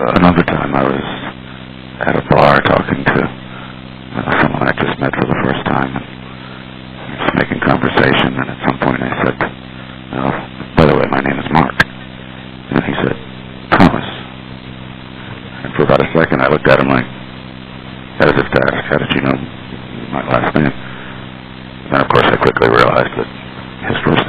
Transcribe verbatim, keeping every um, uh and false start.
another time I was at a bar talking to uh, someone I just met for the first time, and just making conversation, and at some point I said, well, by the way, my name is Mark. And he said, Thomas. And for about a second I looked at him like, as if to ask, how did you know my last name? And of course I quickly realized that his first